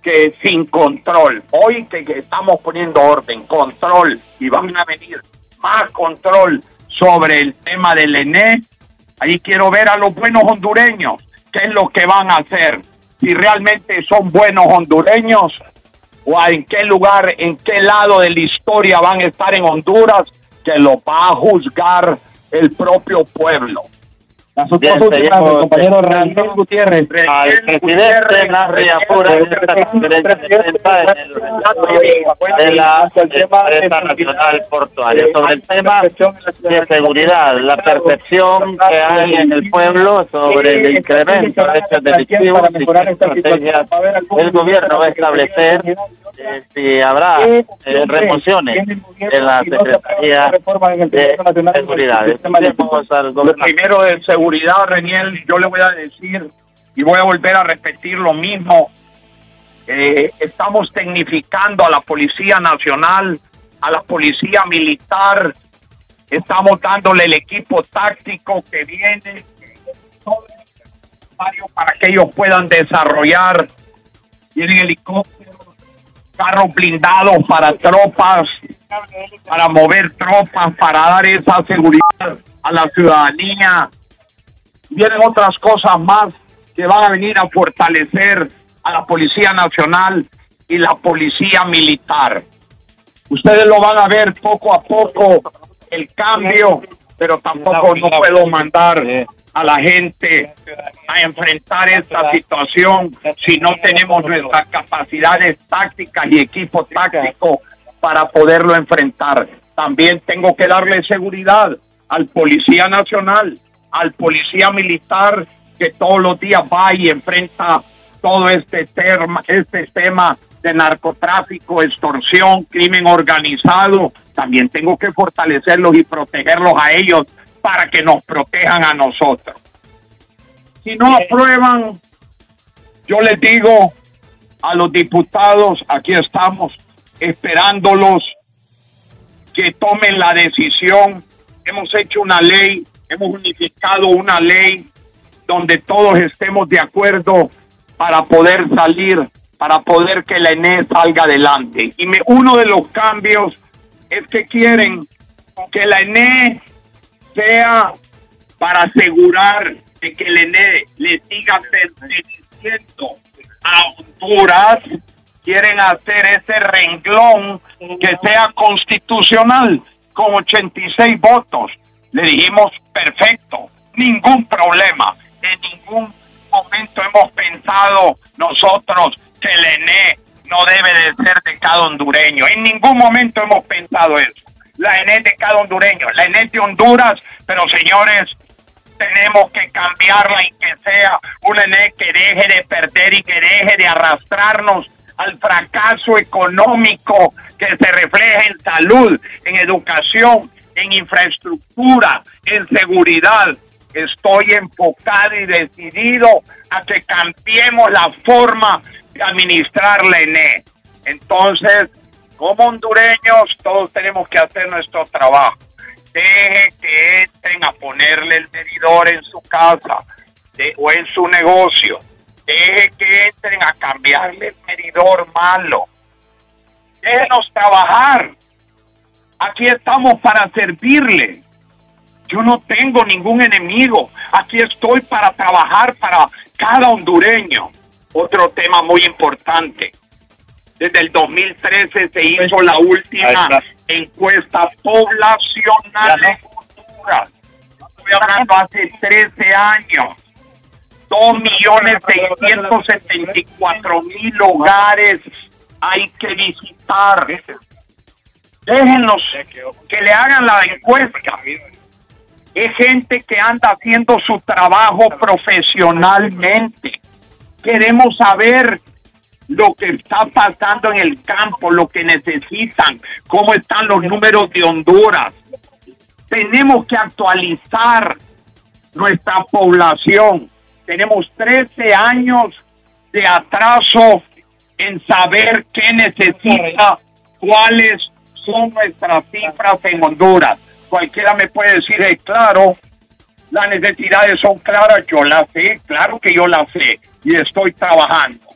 que sin control, hoy que estamos poniendo orden, control, y van a venir más control sobre el tema del ENE, ahí quiero ver a los buenos hondureños, qué es lo que van a hacer, si realmente son buenos hondureños, o en qué lugar, en qué lado de la historia van a estar en Honduras, que lo va a juzgar el propio pueblo. Las otras últimas del compañero Raniel Gutiérrez. Al presidente Narri Apura en esta conferencia de prensa en el de la Empresa Nacional Portuaria sobre el tema de seguridad, la percepción que hay en el pueblo sobre el incremento de hechos delictivos y qué estrategias el gobierno va a establecer, si habrá remociones en la Secretaría de Seguridad. Lo primero de seguridad, Reniel, yo le voy a decir y voy a volver a repetir lo mismo. Estamos tecnificando a la Policía Nacional, a la Policía Militar, estamos dándole el equipo táctico que viene, todo necesario para que ellos puedan desarrollar. Tienen helicópteros, carros blindados para tropas, para mover tropas, para dar esa seguridad a la ciudadanía. Vienen otras cosas más que van a venir a fortalecer a la Policía Nacional y la Policía Militar. Ustedes lo van a ver poco a poco el cambio, pero tampoco no puedo mandar a la gente a enfrentar esta situación si no tenemos nuestras capacidades tácticas y equipo táctico para poderlo enfrentar. También tengo que darle seguridad al Policía Nacional, al Policía Militar, que todos los días va y enfrenta todo este tema de narcotráfico, extorsión, crimen organizado. También tengo que fortalecerlos y protegerlos a ellos para que nos protejan a nosotros. Si no aprueban, yo les digo a los diputados, aquí estamos esperándolos que tomen la decisión. Hemos hecho una ley, hemos unificado una ley donde todos estemos de acuerdo para poder salir, para poder que la ENE salga adelante. Y uno de los cambios es que quieren que la ENE sea para asegurar de que la ENE le siga perteneciendo a Honduras. Quieren hacer ese renglón que sea constitucional con 86 votos. Le dijimos, perfecto, ningún problema. En ningún momento hemos pensado nosotros que el ENE no debe de ser de cada hondureño. En ningún momento hemos pensado eso. La ENE es de cada hondureño, la ENE es de Honduras, pero señores, tenemos que cambiarla y que sea una ENE que deje de perder y que deje de arrastrarnos al fracaso económico que se refleja en salud, en educación, en infraestructura, en seguridad. Estoy enfocado y decidido a que cambiemos la forma de administrar la ENE. Entonces, como hondureños, todos tenemos que hacer nuestro trabajo. Deje que entren a ponerle el medidor en su casa o en su negocio. Deje que entren a cambiarle el medidor malo. Déjenos trabajar. Aquí estamos para servirle. Yo no tengo ningún enemigo. Aquí estoy para trabajar para cada hondureño. Otro tema muy importante. Desde el 2013 se hizo la última encuesta poblacional en Honduras. Estoy hablando hace 13 años. 2.674.000 hogares hay que visitar. Déjenlos que le hagan la encuesta. Es gente que anda haciendo su trabajo profesionalmente. Queremos saber lo que está pasando en el campo, lo que necesitan, cómo están los números de Honduras. Tenemos que actualizar nuestra población. Tenemos 13 años de atraso en saber qué necesita, cuáles son nuestras cifras en Honduras. Cualquiera me puede decir, claro, las necesidades son claras, yo las sé, claro que yo las sé y estoy trabajando.